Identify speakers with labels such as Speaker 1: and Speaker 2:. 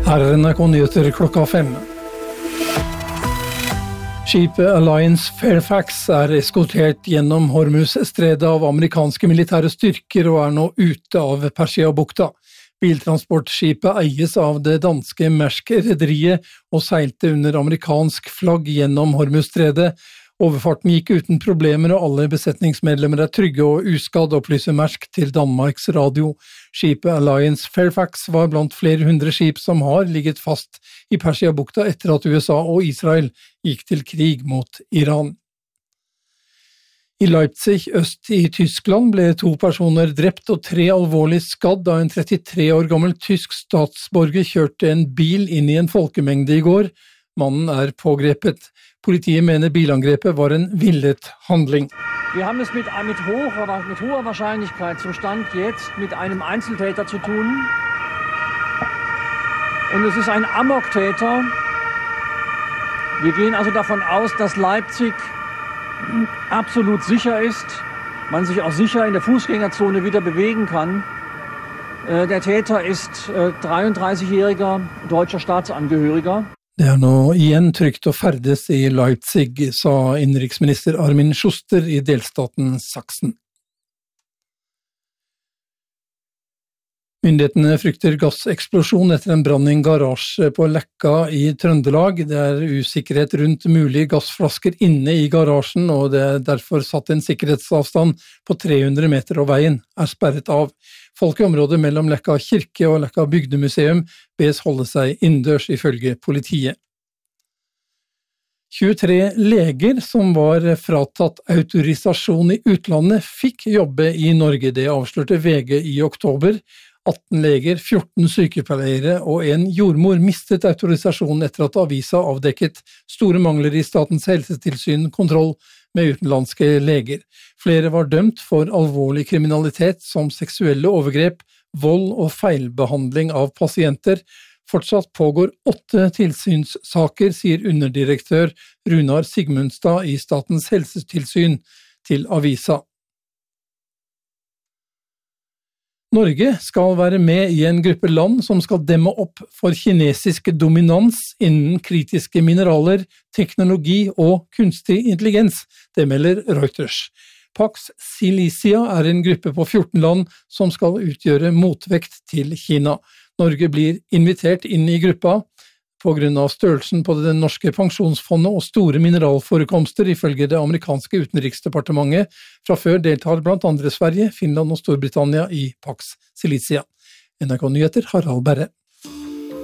Speaker 1: Her er NRK Nyheter klokka 5. Skipet Alliance Fairfax er eskortert gjennom Hormuz-stredet av amerikanske militære styrker og er nå ute av Persia-bukta. Biltransportskipet eies av det danske Maersk-rederiet og seilte under amerikansk flagg gjennom Hormuz-stredet. Overfarten gikk uten problemer og alle besetningsmedlemmer er trygge og uskadd, opplyser Maersk til Danmarks Radio. Skipet Alliance Fairfax var blant flere hundre skip som har ligget fast i Persia-bukta etter at USA og Israel gikk til krig mot Iran. I Leipzig, øst i Tyskland, ble 2 personer drept og 3 alvorlig skadd da en 33 år gammel tysk statsborger kjørte en bil inn i en folkemengde i går. Mannen er pågrepet. Politiet mener bilangrepet var en villet handling.
Speaker 2: Wir haben es mit hoher Wahrscheinlichkeit zum Stand jetzt mit einem Einzeltäter zu tun. Und es ist ein Amoktäter. Wir gehen also davon aus, dass Leipzig absolut sicher ist, man sich auch sicher in der Fußgängerzone wieder bewegen kann. Der Täter ist 33-jähriger deutscher Staatsangehöriger.
Speaker 1: Det er nå igjen trygt å ferdes i Leipzig, sa innenriksminister Armin Schuster i delstaten Sachsen. Myndighetene frykter gasseksplosjon etter en brann i en garasje på Lekka i Trøndelag. Det er usikkerhet rundt mulige gassflasker inne i garasjen, og det er derfor satt en sikkerhetsavstand på 300 meter, og veien er sperret av. Folk i området mellom Lekka kirke og Lekka bygdemuseum bes holde seg innendørs, ifølge politiet. 23 leger som var fratatt autorisasjon i utlandet fikk jobbe i Norge. Det avslørte VG i oktober. 18 leger, 14 sykepleiere og en jordmor mistet autorisasjonen etter at avisa avdekket store mangler i Statens helsetilsyn kontroll med utenlandske leger. Flere var dømt for alvorlig kriminalitet som seksuelle overgrep, vold og feilbehandling av pasienter. Fortsatt pågår 8 tilsynssaker, sier underdirektør Runar Sigmundstad i Statens helsetilsyn til avisa. Norge skal være med i en gruppe land som skal demme opp for kinesisk dominans innen kritiske mineraler, teknologi og kunstig intelligens, det melder Reuters. Pax Silicia er en gruppe på 14 land som skal utgjøre motvekt til Kina. Norge blir invitert inn i gruppa på grunn av størrelsen på det norske pensjonsfondet og store mineralforekomster, ifølge det amerikanske utenriksdepartementet. Fra før deltar blant andre Sverige, Finland og Storbritannia i Pax Silicia. NRK Nyheter, Harald Berre.